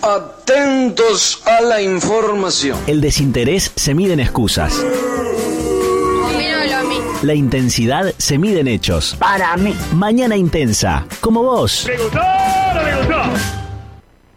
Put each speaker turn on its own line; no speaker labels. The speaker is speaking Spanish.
Atentos a la información.
El desinterés se mide en excusas. La intensidad se mide en hechos.
Para mí.
Mañana intensa, como vos.
¿Me gustó o no me gustó?